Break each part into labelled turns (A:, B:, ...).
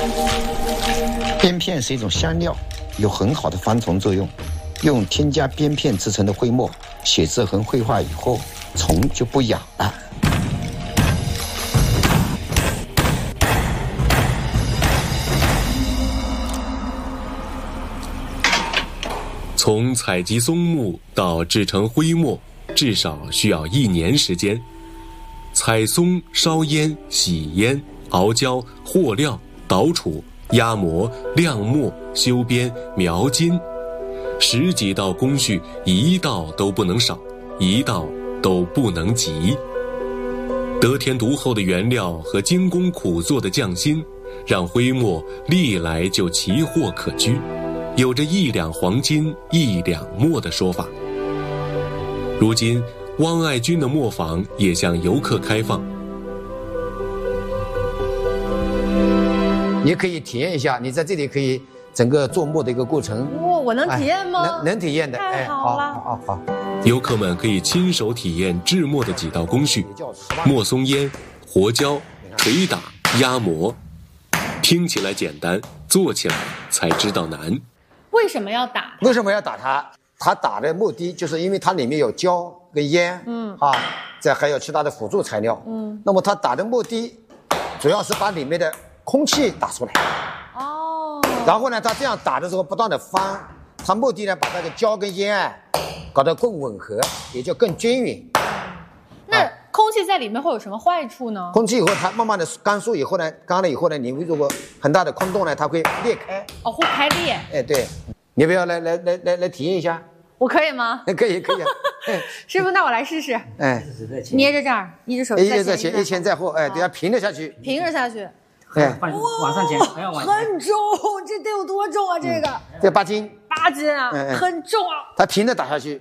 A: 鞭片是一种香料，有很好的防虫作用。用添加鞭片制成的灰墨，写字痕绘画以后，虫就不痒了。
B: 从采集松木到制成灰墨，至少需要1年时间。采松、烧烟、洗烟、熬胶、和料、捣杵、压磨、晾墨、修边、描金，10几道工序，一道都不能少，一道都不能急。得天独厚的原料和精工苦做的匠心，让灰墨历来就奇货可居，有着1两黄金1两墨的说法。如今汪爱军的墨坊也向游客开放，
A: 你可以体验一下，你在这里可以整个做墨的一个过程。
C: 我能体验吗？
A: 能体验的。
C: 太好了，
A: 好。
B: 游客们可以亲手体验制墨的几道工序：墨松烟、和胶、捶打、压磨。听起来简单，做起来才知道难。
C: 为什么要打它？
A: 为什么要打它？它打的目的就是因为它里面有胶跟烟，再还有其他的辅助材料，那么它打的目的主要是把里面的空气打出来。然后呢，它这样打的时候不断的翻，它目的呢把那个胶跟烟搞得更吻合，也就更均匀。
C: 那空气在里面会有什么坏处呢？
A: 空气以后它慢慢的干燥以后呢，干了以后呢，你如果很大的空洞呢，它会裂开。
C: 会开裂。
A: 对，你不要来体验一下。
C: 我可以吗？
A: 可以啊。
C: 师傅，那我来试试。捏着这儿，一只手在前，
A: 一前在后，对，要平着下去。
C: 平着下去。
D: 往上前，还要往前。
C: 很重，这得有多重啊？这个。
A: 这8斤。
C: 8斤啊，很重啊。
A: 它平着打下去。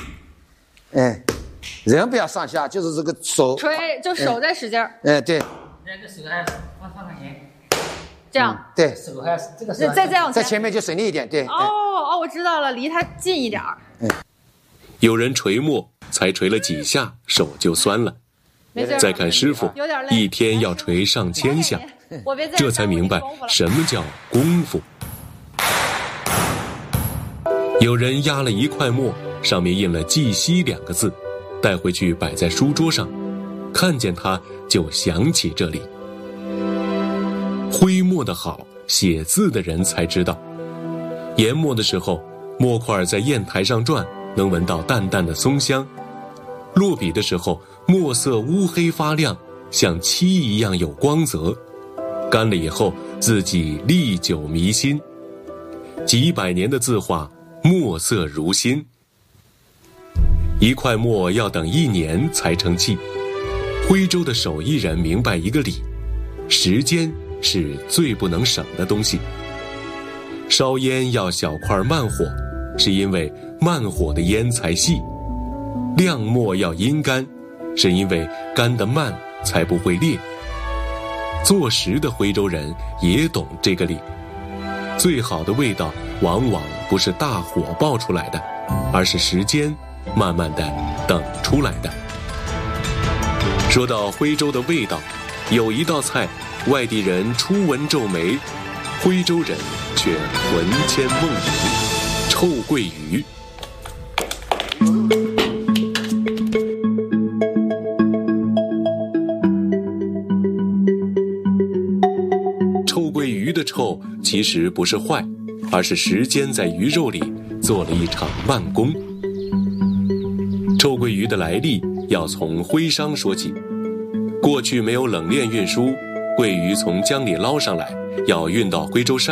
A: 人不要上下，就是这个手。
C: 吹，就手在使劲儿。
A: 对。
D: 那个手还放上前。
C: 这样。
A: 对。
D: 手还这个手。
C: 再这样。
A: 在前面就省力一点，对。
C: 我知道了，离它近一点儿。
B: 有人锤墨才锤了几下，手就酸了。再看师傅，一天要锤上千下，这才明白什么叫功夫。有人压了一块墨，上面印了绩溪2个字，带回去摆在书桌上，看见它就想起这里。灰墨的好，写字的人才知道。研墨的时候，墨块在砚台上转，能闻到淡淡的松香。落笔的时候，墨色乌黑发亮，像漆一样有光泽。干了以后，字迹历久弥新。几百年的字画，墨色如新。一块墨要等1年才成器。徽州的手艺人明白一个理：时间是最不能省的东西。烧烟要小块慢火，是因为慢火的烟才细；晾墨要阴干，是因为干得慢才不会裂。做实的徽州人也懂这个理。最好的味道往往不是大火爆出来的，而是时间慢慢的等出来的。说到徽州的味道，有一道菜外地人初闻皱眉，徽州人却魂牵梦萦，臭鳜鱼。臭鳜鱼的臭其实不是坏，而是时间在鱼肉里做了一场慢工。臭鳜鱼的来历要从徽商说起。过去没有冷链运输，鳜鱼从江里捞上来，要运到徽州山